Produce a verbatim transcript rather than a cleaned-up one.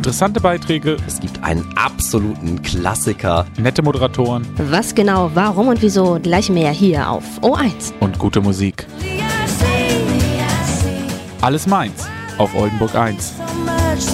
Interessante Beiträge, Es gibt einen absoluten Klassiker. nette Moderatoren Was genau, warum und wieso, gleich mehr hier auf O eins. und gute Musik. Alles meins auf Oldenburg eins.